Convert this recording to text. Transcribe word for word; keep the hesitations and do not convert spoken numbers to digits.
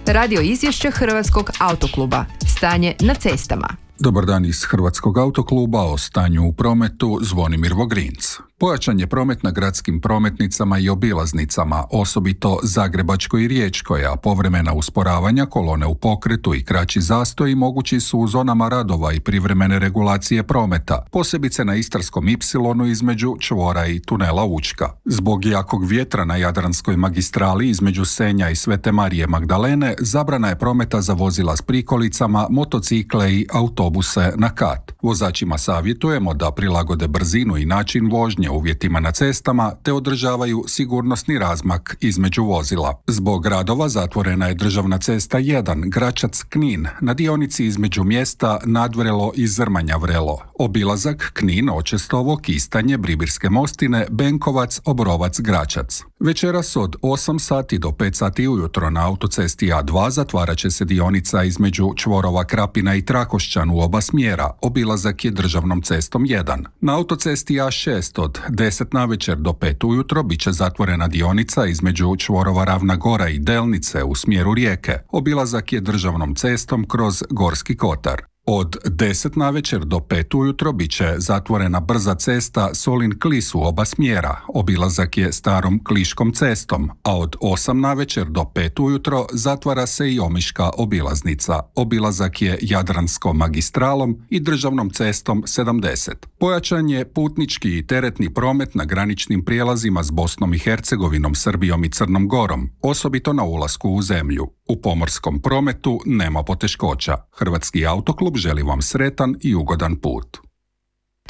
Radio izvješće Hrvatskog autokluba. Stanje na cestama. Dobar dan iz Hrvatskog autokluba, o stanju u prometu Zvonimir Vogrinc. Pojačan je promet na gradskim prometnicama i obilaznicama, osobito Zagrebačkoj i Riječkoj, a povremena usporavanja, kolone u pokretu i kraći zastoji mogući su u zonama radova i privremene regulacije prometa, posebice na Istarskom ipsilonu između čvora i tunela Učka. Zbog jakog vjetra na Jadranskoj magistrali između Senja i Svete Marije Magdalene zabrana je prometa za vozila s prikolicama, motocikle i autobuse na kat. Vozačima savjetujemo da prilagode brzinu i način vožnje uvjetima na cestama te održavaju sigurnosni razmak između vozila. Zbog radova zatvorena je državna cesta jedan Gračac-Knin na dionici između mjesta Nadvrelo i Zrmanja-Vrelo. Obilazak Knin-Očestovo, Kistanje, Bribirske Mostine, Benkovac, Obrovac, Gračac. Večeras od osam sati do pet sati ujutro na autocesti A dva zatvarat će se dionica između čvorova Krapina i Trakošćan u oba smjera. Obilazak je državnom cestom jedan. Na autocesti A šest od deset navečer do pet ujutro bit će zatvorena dionica između čvorova Ravna Gora i Delnice u smjeru Rijeke. Obilazak je državnom cestom kroz Gorski kotar. Od deset navečer do pet ujutro bit će zatvorena brza cesta Solin-Klis u oba smjera. Obilazak je starom Kliškom cestom, a od osam navečer do pet ujutro zatvara se i Omiška obilaznica. Obilazak je Jadranskom magistralom i državnom cestom sedamdeset. Pojačan je putnički i teretni promet na graničnim prijelazima s Bosnom i Hercegovinom, Srbijom i Crnom Gorom, osobito na ulasku u zemlju. U pomorskom prometu nema poteškoća. Hrvatski autoklub želi vam sretan i ugodan put.